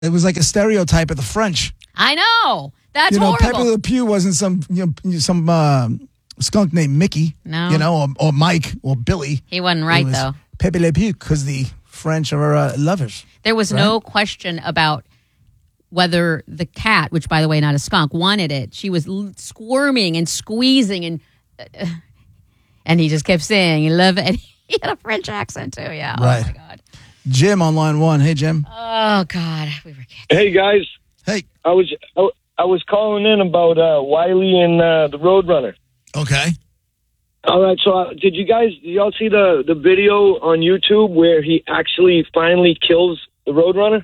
It was like a stereotype of the French. I know. That's horrible. Pepe Le Pew wasn't some skunk named Mickey. No. Or Mike or Billy. He wasn't right, though. Pepe Le Pew, because the French are lovers. There was no question about whether the cat, which, by the way, not a skunk, wanted it. She was squirming and squeezing, and he just kept saying, "You love it." He had a French accent, too. Yeah. Right. Oh, my God. Jim on line 1. Hey, Jim. Oh, God. We were kidding. Hey, guys. Hey. I was calling in about Wiley and the Roadrunner. Okay. All right, so did y'all see the video on YouTube where he actually finally kills the Roadrunner?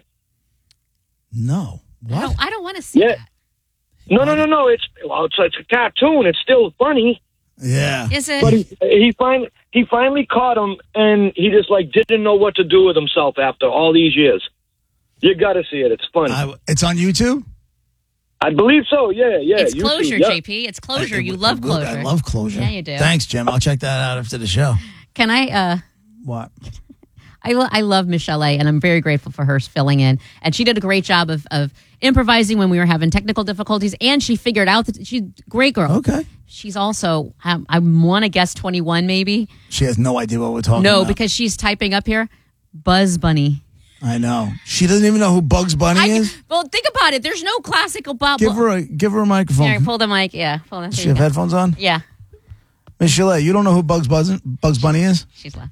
No. What? I don't want to see that. No. It's a cartoon. It's still funny. Yeah. Is it? But he finally caught him, and he just didn't know what to do with himself after all these years. You got to see it. It's funny. It's on YouTube? I believe so. Yeah. It's YouTube, closure, yeah. JP. It's closure. You love closure. I love closure. Yeah, you do. Thanks, Jim. I'll check that out after the show. Can I? What? I love Michelle A, and I'm very grateful for her filling in. And she did a great job of improvising when we were having technical difficulties, and she figured out that she's a great girl. Okay. She's also, I want to guess 21 maybe. She has no idea what we're talking about. No, because she's typing up here, Buzz Bunny. I know. She doesn't even know who Bugs Bunny is. Well, think about it. There's no classical Bob. Give her a microphone. Here, pull the mic. Yeah. Does she have headphones on? Yeah. Michelle, you don't know who Bugs Bunny is? She's laughing.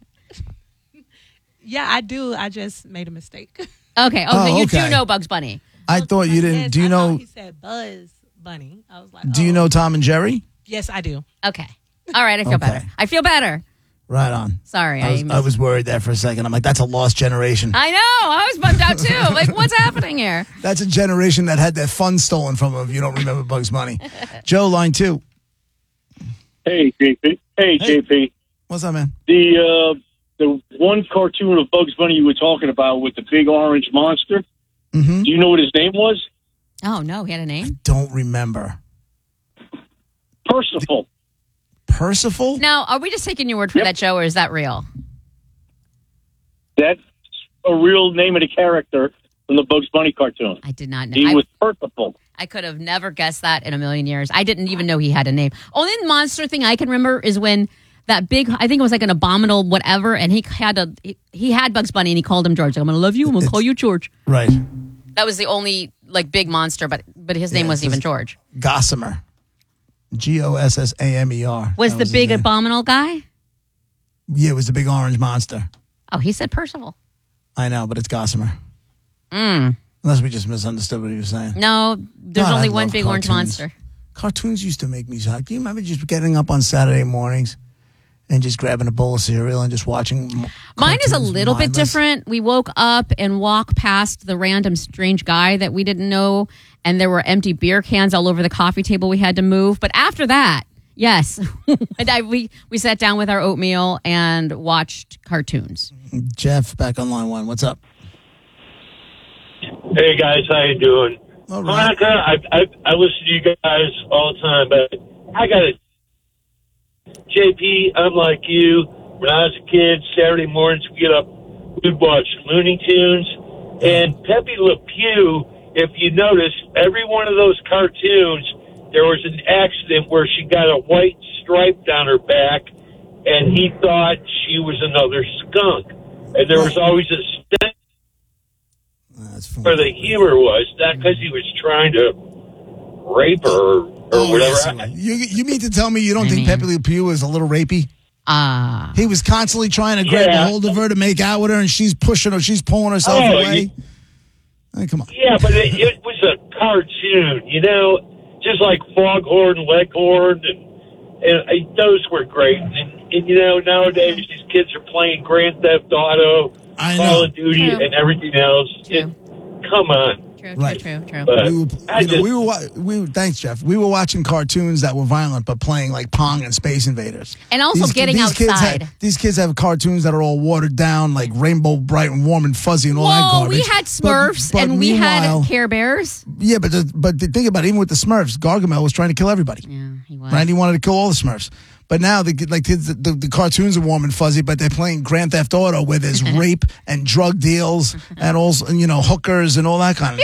Yeah, I do. I just made a mistake. Okay. Oh, you do know Bugs Bunny. I thought you didn't. Do you know? He said Buzz Bunny. I was like, do you know Tom and Jerry? Yes, I do. Okay. All right. I feel better. I feel better. Right on. Sorry. I was worried there for a second. I'm like, that's a lost generation. I know. I was bummed out too. Like, what's happening here? That's a generation that had their fun stolen from them if you don't remember Bugs Bunny. Joe, line 2. Hey, JP. Hey, JP. What's up, man? The one cartoon of Bugs Bunny you were talking about with the big orange monster, mm-hmm. Do you know what his name was? Oh, no. He had a name? Don't remember. Percival. Percival? Now, are we just taking your word for that, Joe, or is that real? That's a real name of the character from the Bugs Bunny cartoon. I did not know. He was Percival. I could have never guessed that in a million years. I didn't even know he had a name. Only monster thing I can remember is when that big, I think it was like an abominable whatever, and he had Bugs Bunny and he called him George. Like, I'm going to love you, I'm going to call you George. Right. That was the only big monster, but his name wasn't even George. Gossamer. Gossamer. Was the big abominable guy? Yeah, it was the big orange monster. Oh, he said Percival. I know, but it's Gossamer. Unless we just misunderstood what he was saying. No, there's only one big orange monster. Cartoons used to make me so. Do you remember just getting up on Saturday mornings and just grabbing a bowl of cereal and just watching? Mine is a little bit different. We woke up and walked past the random strange guy that we didn't know, and there were empty beer cans all over the coffee table we had to move. But after that, yes, we sat down with our oatmeal and watched cartoons. Jeff, back on line 1. What's up? Hey guys, how you doing? All right. Monica, I listen to you guys all the time, but I got it. JP, I'm like you. When I was a kid, Saturday mornings we'd get up, we'd watch Looney Tunes, and Pepe Le Pew. If you notice, every one of those cartoons, there was an accident where she got a white stripe down her back, and he thought she was another skunk, and there was always a stench. Where the humor was, not because he was trying to rape her or whatever. You mean to tell me you don't think Pepe Le Pew is a little rapey? He was constantly trying to grab a hold of her to make out with her, and she's pushing her, she's pulling herself away. Hey, come on. Yeah, but it was a cartoon, just like Foghorn Leghorn, and those were great. And nowadays these kids are playing Grand Theft Auto, Call of Duty, and everything else. Come on. True. Thanks, Jeff. We were watching cartoons that were violent, but playing like Pong and Space Invaders. And also getting outside. These kids have cartoons that are all watered down, like Rainbow Bright and Warm and Fuzzy and all that garbage. We had Smurfs and we had Care Bears. Yeah, but think about it. Even with the Smurfs, Gargamel was trying to kill everybody. Yeah, he was. Right? He wanted to kill all the Smurfs. But now the cartoons are warm and fuzzy, but they're playing Grand Theft Auto where there's rape and drug deals and also, hookers and all that kind of